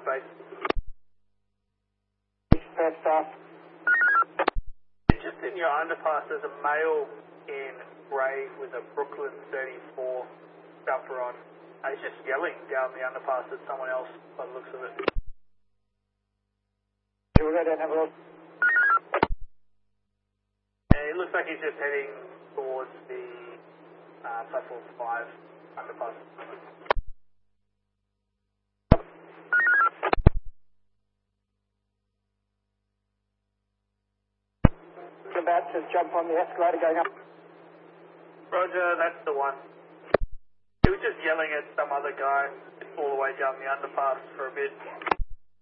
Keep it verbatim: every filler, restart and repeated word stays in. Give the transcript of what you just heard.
base. First staff. Just in your underpass, there's a male in grey with a Brooklyn thirty-four jumper on. Uh, he's just yelling down the underpass at someone else by the looks of it. We'll go down and have a look. And it looks like he's just heading towards the uh, platform five underpass. About to jump on the escalator going up. Roger, that's the one. He was just yelling at some other guy all the way down the underpass for a bit.